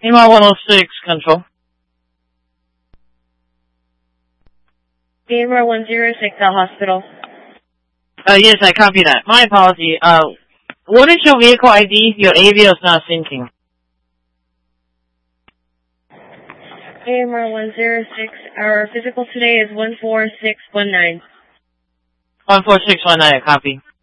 AMR 106, control. AMR 106 at hospital. Yes, I copy that. My apology. What is your vehicle ID? Your AVO is not syncing. AMR 106, our physical today is 14619. 14619, copy.